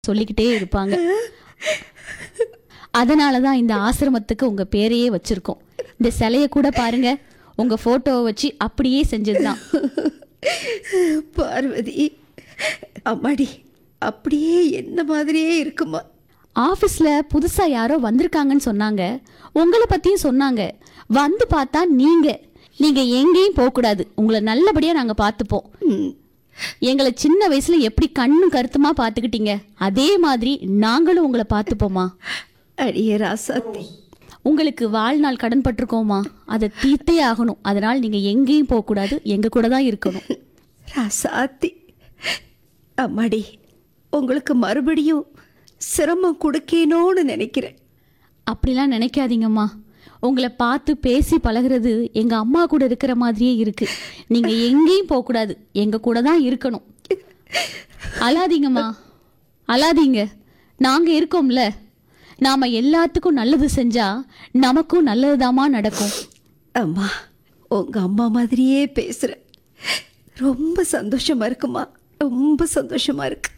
சொல்லிக்கிட்டே இருப்பாங்க. அதனாலதான் இந்த ஆசிரமத்துக்கு உங்க பேரையே வச்சிருக்கோம். இந்த சிலைய கூட பாருங்க, உங்க போட்டோவை வச்சு அப்படியே செஞ்சதுதான். பார்வதி, அம்மாடி, அப்படியே என்ன மாதிரியே இருக்குமா? ஆபீஸ்ல புதுசா யாரோ வந்திருக்காங்கன்னு சொன்னாங்க. உங்களை பத்தியும் சொன்னாங்க. வந்து பார்த்தா நீங்க எங்கேயும் போக கூடாது, உங்களை நல்லபடியா நாங்க பார்த்துப்போம். எங்களை சின்ன வயசுல எப்படி கண்ணும் கருத்துமா பார்த்துக்கிட்டீங்க, அதே மாதிரி நாங்களும் உங்களை பார்த்துப்போமா. அடியே ராசாத்தி, உங்களுக்கு வாழ்நாள் கடன் பட்டிருக்கோமா, அதை தீர்த்தே ஆகணும். அதனால் நீங்க எங்கேயும் போக கூடாது, எங்க கூட தான் இருக்கணும். ராசாத்தி, அம்மாடி, உங்களுக்கு மறுபடியும் சிரமம் கொடுக்கணும்னு நினைக்கிறேன். அப்படிலாம் நினைக்காதீங்கம்மா. உங்களை பார்த்து பேசி பழகிறது எங்க அம்மா கூட இருக்கிற மாதிரியே இருக்கு. நீங்க எங்கேயும் போக கூடாது, எங்க கூட தான் இருக்கணும். அழாதீங்கம்மா, அழாதீங்க. நாங்க இருக்கோம்ல. நாம எல்லாத்துக்கும் நல்லது செஞ்சா நமக்கும் நல்லதுதாம்மா நடக்கும். அம்மா, உங்க அம்மா மாதிரியே பேசுற. ரொம்ப சந்தோஷமா இருக்குமா, ரொம்ப சந்தோஷமா இருக்கு.